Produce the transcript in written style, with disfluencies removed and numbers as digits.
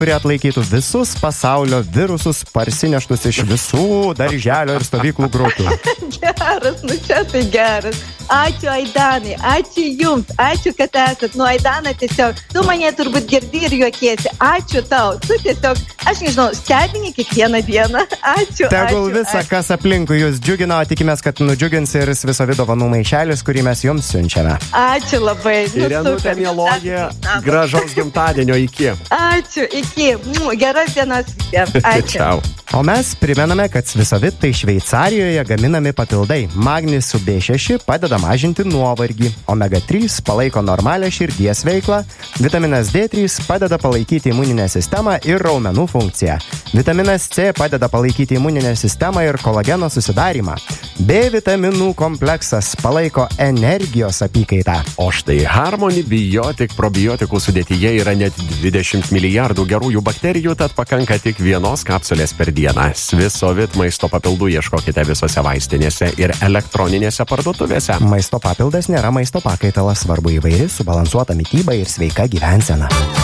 kurie atlaikytų visus pasaulio virusus parsineštus iš visų darželio ir stovyklų grupių. Geras, čia tai geras. Ačiū Aidanai, ačiū Jums, ačiū, kad esat. Aidana tiesiog, tu mane turbūt girdi ir juokiesi. Ačiū tau, tu tiesiog, aš nežinau, stebini kiekvieną dieną. Ačiū. Tegul visa, kas aplinkui jūs džiugino, tikimės, kad nudžiugins ir Visovi dovanų maišelis, kurį mes jums siunčiame. Ačiū labai. Irenutė mieloji, gražaus gimtadienio, iki. Ačiū, iki. Geras dienas visiems. Ačiū. Čiau. O mes primename, kad Visovit tai Šveicarijoje gaminami papildai. Magnis B6 padeda mažinti nuovargį, omega 3 palaiko normalią širdies veiklą, vitaminas D3 padeda palaikyti imuninę sistemą ir raumenų funkciją. Vitaminas C padeda palaikyti imuninę sistemą ir kolageno susidarimą. B vitaminų kompleksas palaiko energijos apykaitą. O štai Harmony Biotic probiotikų sudėtyje yra net 20 milijardų gerųjų bakterijų, tad pakanka tik vienos kapsulės per dieną. Visovit maisto papildų ieškokite visose vaistinėse ir elektroninėse parduotuvėse. Maisto papildas nėra maisto pakaitalas, svarbu įvairi subalansuota mityba ir sveika gyvensena.